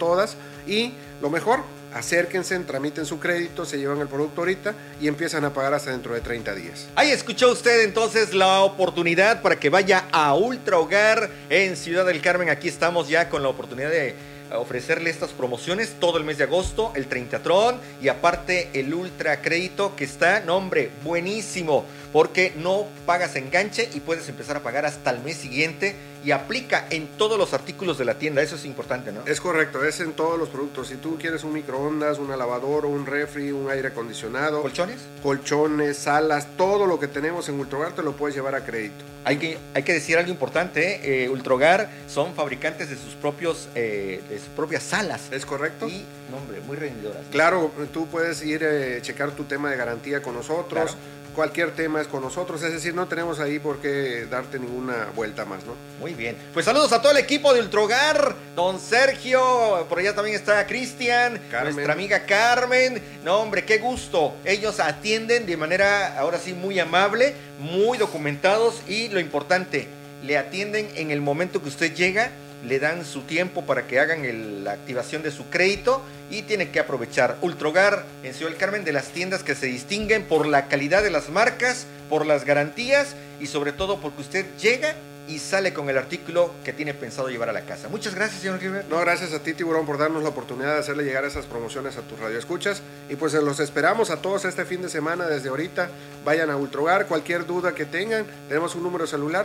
todas. Y lo mejor, acérquense, tramiten su crédito, se llevan el producto ahorita y empiezan a pagar hasta dentro de 30 días. Ahí escuchó usted entonces la oportunidad para que vaya a Ultra Hogar en Ciudad del Carmen. Aquí estamos ya con la oportunidad de ofrecerle estas promociones todo el mes de agosto, el 30 Tron y aparte el Ultra Crédito que está, no hombre, buenísimo, porque no pagas enganche y puedes empezar a pagar hasta el mes siguiente y aplica en todos los artículos de la tienda. Eso es importante, ¿no? Es correcto, es en todos los productos. Si tú quieres un microondas, una lavadora, un refri, un aire acondicionado, colchones, salas, todo lo que tenemos en Ultra Hogar te lo puedes llevar a crédito. Hay que decir algo importante, Ultra Hogar son fabricantes de sus propias salas. Es correcto. Y, no, hombre, muy rendidoras, ¿no? Claro, tú puedes ir a checar tu tema de garantía con nosotros. Claro. Cualquier tema es con nosotros, es decir, no tenemos ahí por qué darte ninguna vuelta más, ¿no? Muy bien, pues saludos a todo el equipo de Ultra Hogar, don Sergio, por allá también está Cristian, nuestra amiga Carmen. No, hombre, qué gusto, ellos atienden de manera, ahora sí, muy amable, muy documentados y lo importante, le atienden en el momento que usted llega, le dan su tiempo para que hagan la activación de su crédito y tiene que aprovechar Ultra Hogar en Ciudad del Carmen, de las tiendas que se distinguen por la calidad de las marcas, por las garantías y sobre todo porque usted llega y sale con el artículo que tiene pensado llevar a la casa. Muchas gracias, señor Gilberto. No, gracias a ti, Tiburón, por darnos la oportunidad de hacerle llegar esas promociones a tus radioescuchas. Y pues los esperamos a todos este fin de semana desde ahorita. Vayan a Ultra Hogar, cualquier duda que tengan. Tenemos un número celular,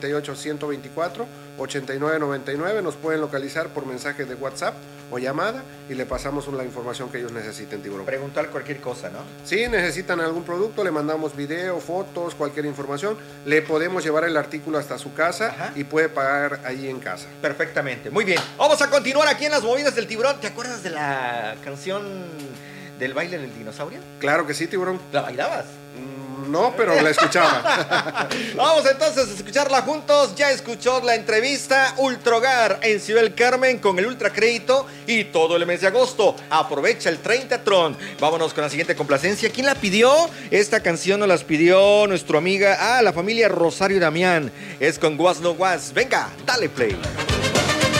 938-124-8999. Nos pueden localizar por mensaje de WhatsApp o llamada y le pasamos la información que ellos necesiten, Tiburón. Preguntar cualquier cosa, ¿no? Si necesitan algún producto, le mandamos video, fotos, cualquier información. Le podemos llevar el artículo hasta su casa. Ajá. Y puede pagar allí en casa. Perfectamente, muy bien. Vamos a continuar aquí en las movidas del Tiburón. ¿Te acuerdas de la canción del baile del dinosaurio? Claro que sí, Tiburón. ¿La bailabas? No, pero la escuchaba. Vamos entonces a escucharla juntos. Ya escuchó la entrevista Ultra Hogar en Ciudad del Carmen con el Ultra Crédito y todo el mes de agosto. Aprovecha el 30 Tron. Vámonos con la siguiente complacencia. ¿Quién la pidió? Esta canción nos las pidió nuestra amiga, la familia Rosario Damián. Es con Was No Was. Venga, dale play.